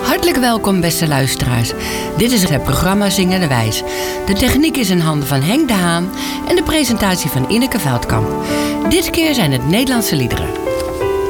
Hartelijk welkom, beste luisteraars. Dit is het programma Zingen de Wijs. De techniek is in handen van Henk de Haan en de presentatie van Ineke Veldkamp. Dit keer zijn het Nederlandse liederen.